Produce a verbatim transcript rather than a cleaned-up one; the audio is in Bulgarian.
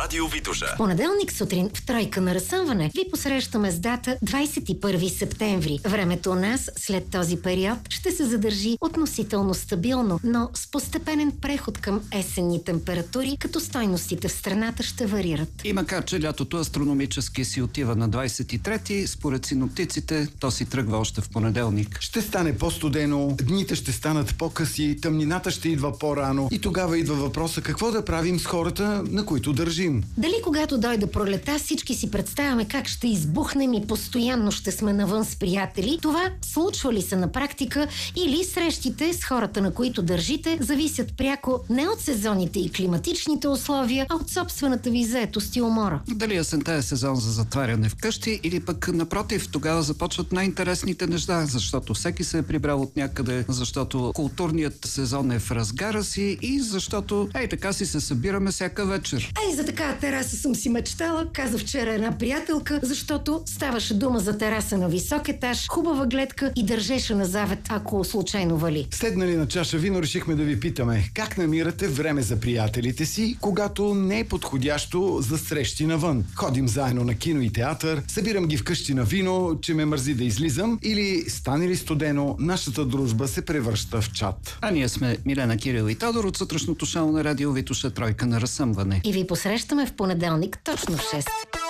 Радио Витоша. Понеделник сутрин в Тройка на разсъмване ви посрещаме с дата двадесет и първи септември. Времето у нас след този период ще се задържи относително стабилно, но с постепенен преход към есенни температури, като стойностите в страната ще варират. И макар че лятото астрономически си отива на двадесет и трети, според синоптиците то си тръгва още в понеделник. Ще стане по-студено, дните ще станат по-къси, тъмнината ще идва по-рано и тогава идва въпроса какво да правим с хората, на които държим. Дали когато дойде пролета всички си представяме как ще избухнем и постоянно ще сме навън с приятели? Това случва ли се на практика или срещите с хората, на които държите, зависят пряко не от сезоните и климатичните условия, а от собствената ви заетост и умора? Дали есента е сезон за затваряне вкъщи или пък напротив, тогава започват най-интересните неща, защото всеки се е прибрал от някъде, защото културният сезон е в разгара си и защото ей така си се събираме всяка вечер. Ей, за такава тераса съм си мечтала, каза вчера една приятелка, защото ставаше дума за тераса на висок етаж, хубава гледка и държеше на завет, ако случайно вали. Седнали на чаша вино, решихме да ви питаме как намирате време за приятелите си, когато не е подходящо за срещи навън. Ходим заедно на кино и театър, събирам ги вкъщи на вино, че ме мързи да излизам, или стане ли студено, нашата дружба се превръща в чат. А ние сме Милена, Кирил и Тодор от сутрешното шоу на Радио Витоша, Тройка на разсъмване. И ви посрещаме в понеделник точно в шест.